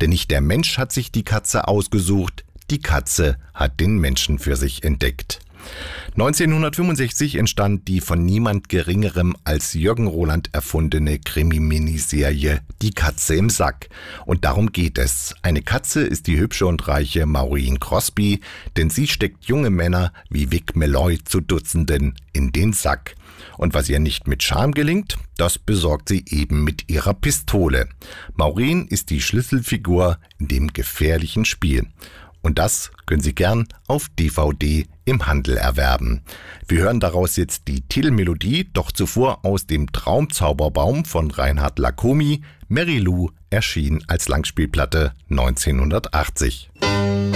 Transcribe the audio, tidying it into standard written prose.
Denn nicht der Mensch hat sich die Katze ausgesucht, die Katze hat den Menschen für sich entdeckt. 1965 entstand die von niemand Geringerem als Jürgen Roland erfundene Krimi-Miniserie Die Katze im Sack. Und darum geht es. Eine Katze ist die hübsche und reiche Maureen Crosby, denn sie steckt junge Männer wie Vic Malloy zu Dutzenden in den Sack. Und was ihr nicht mit Charme gelingt, das besorgt sie eben mit ihrer Pistole. Maureen ist die Schlüsselfigur in dem gefährlichen Spiel. Und das können Sie gern auf DVD im Handel erwerben. Wir hören daraus jetzt die Titelmelodie, doch zuvor aus dem Traumzauberbaum von Reinhard Lacomi. Mary Lou erschien als Langspielplatte 1980.